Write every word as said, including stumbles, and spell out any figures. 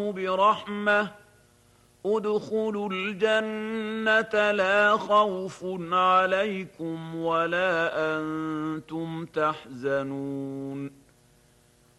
برحمة ادخلوا الجنة لا خوف عليكم ولا أنتم تحزنون